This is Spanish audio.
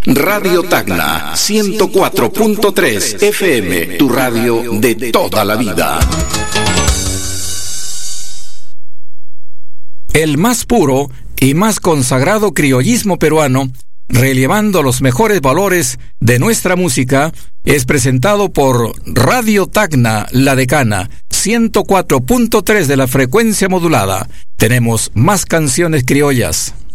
Radio Tacna 104.3 FM, tu radio de toda la vida. El más puro y más consagrado criollismo peruano, relevando los mejores valores de nuestra música, es presentado por Radio Tacna, La Decana, 104.3 de la frecuencia modulada. Tenemos más canciones criollas.